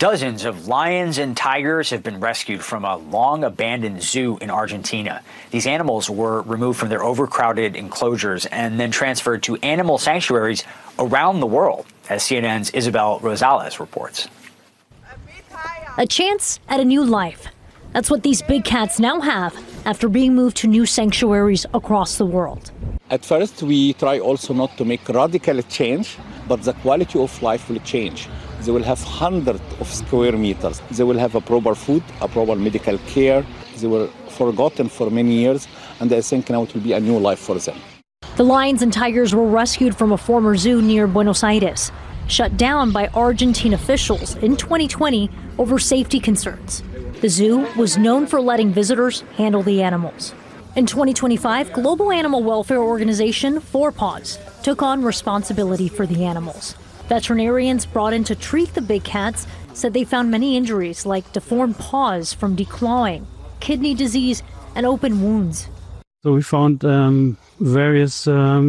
Dozens of lions and tigers have been rescued from a long-abandoned zoo in Argentina. These animals were removed from their overcrowded enclosures and then transferred to animal sanctuaries around the world, as CNN's Isabel Rosales reports. A chance at a new life. That's what these big cats now have after being moved to new sanctuaries across the world. At first, we try also not to make radical change, but the quality of life will change. They will have hundreds of square meters. They will have a proper food, a proper medical care. They were forgotten for many years, and I think now it will be a new life for them. The lions and tigers were rescued from a former zoo near Buenos Aires, shut down by Argentine officials in 2020 over safety concerns. The zoo was known for letting visitors handle the animals. In 2025, global animal welfare organization Four Paws took on responsibility for the animals. Veterinarians brought in to treat the big cats said they found many injuries like deformed paws from declawing, kidney disease, and open wounds. So we found various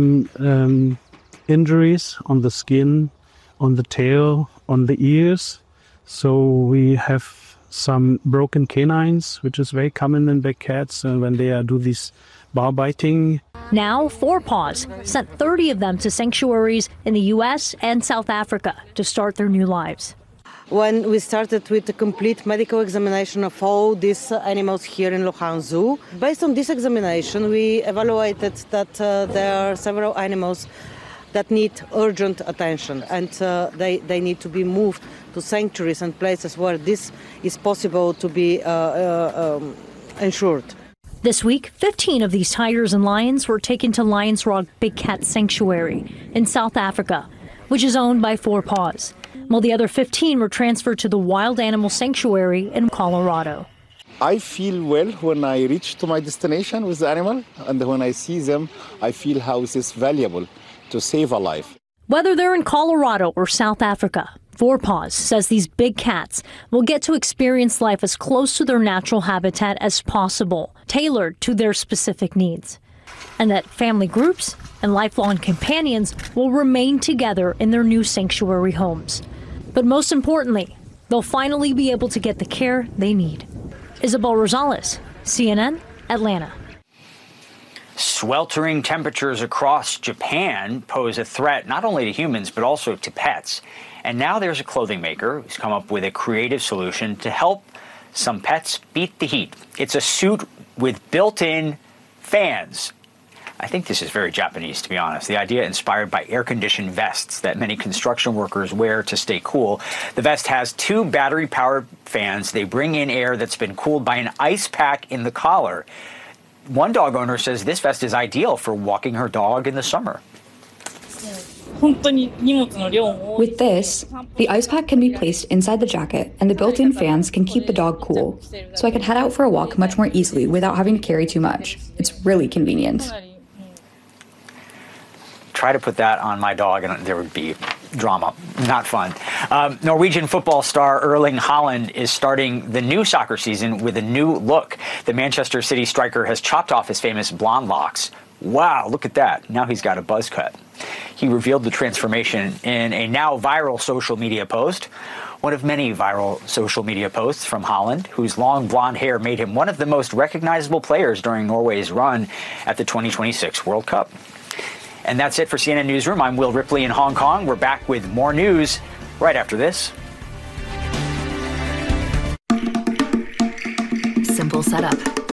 injuries on the skin, on the tail, on the ears. So we have some broken canines, which is very common in big cats when they do this bar biting. Now, Four Paws sent 30 of them to sanctuaries in the U.S. and South Africa to start their new lives. When we started with a complete medical examination of all these animals here in Luchang Zoo, based on this examination, we evaluated that there are several animals that need urgent attention, and they need to be moved to sanctuaries and places where this is possible to be ensured. This week, 15 of these tigers and lions were taken to Lions Rock Big Cat Sanctuary in South Africa, which is owned by Four Paws, while the other 15 were transferred to the Wild Animal Sanctuary in Colorado. I feel well when I reach to my destination with the animal, and when I see them, I feel how it is valuable to save a life. Whether they're in Colorado or South Africa, Four Paws says these big cats will get to experience life as close to their natural habitat as possible, tailored to their specific needs. And that family groups and lifelong companions will remain together in their new sanctuary homes. But most importantly, they'll finally be able to get the care they need. Isabel Rosales, CNN, Atlanta. Sweltering temperatures across Japan pose a threat not only to humans, but also to pets. And now there's a clothing maker who's come up with a creative solution to help some pets beat the heat. It's a suit with built-in fans. I think this is very Japanese, to be honest. The idea inspired by air-conditioned vests that many construction workers wear to stay cool. The vest has 2 battery-powered fans. They bring in air that's been cooled by an ice pack in the collar. One dog owner says this vest is ideal for walking her dog in the summer. With this, the ice pack can be placed inside the jacket and the built-in fans can keep the dog cool, so I can head out for a walk much more easily without having to carry too much. It's really convenient. Try to put that on my dog and there would be drama. Not fun. Norwegian football star Erling Haaland is starting the new soccer season with a new look. The Manchester City striker has chopped off his famous blonde locks. Wow, look at that. Now he's got a buzz cut. He revealed the transformation in a now viral social media post. One of many viral social media posts from Haaland, whose long blonde hair made him one of the most recognizable players during Norway's run at the 2026 World Cup. And that's it for CNN Newsroom. I'm Will Ripley in Hong Kong. We're back with more news right after this. Simple setup.